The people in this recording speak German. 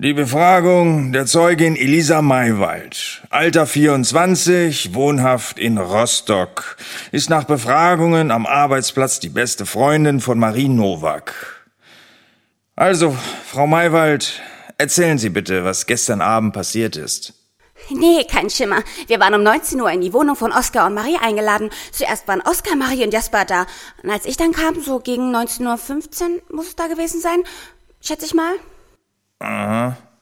Die Befragung der Zeugin Elisa Maywald, Alter 24, wohnhaft in Rostock, ist nach Befragungen am Arbeitsplatz die beste Freundin von Marie Nowak. Also, Frau Maywald, erzählen Sie bitte, was gestern Abend passiert ist. Nee, kein Schimmer. Wir waren um 19 Uhr in die Wohnung von Oskar und Marie eingeladen. Zuerst waren Oskar, Marie und Jasper da. Und als ich dann kam, so gegen 19.15 Uhr muss es da gewesen sein, schätze ich mal. Aha.